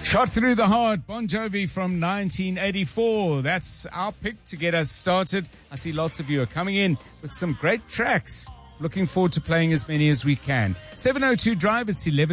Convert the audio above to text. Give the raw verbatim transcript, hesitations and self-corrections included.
Shot Through the Heart, Bon Jovi from nineteen eighty-four. That's our pick to get us started. I see lots of you are coming in with some great tracks. Looking forward to playing as many as we can. seven oh two Drive, it's eleven.